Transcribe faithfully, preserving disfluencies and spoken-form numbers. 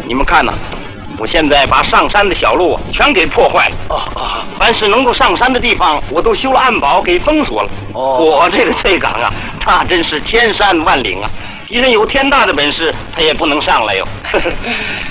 你们看呐、啊，我现在把上山的小路全给破坏了。 哦哦， 凡是能够上山的地方，我都修了暗堡给封锁了。 哦， 我这个翠岗啊，那真是千山万岭啊！敌人有天大的本事，他也不能上来哟。